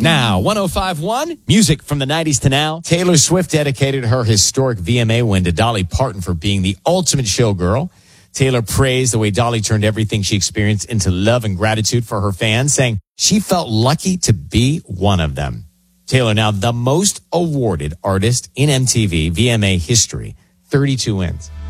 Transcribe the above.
Now, 105.1, music from the 90s to now. Taylor Swift dedicated her historic VMA win to Dolly Parton for being the ultimate showgirl. Taylor praised the way Dolly turned everything she experienced into love and gratitude for her fans, saying she felt lucky to be one of them. Taylor, now the most awarded artist in MTV VMA history, 32 wins.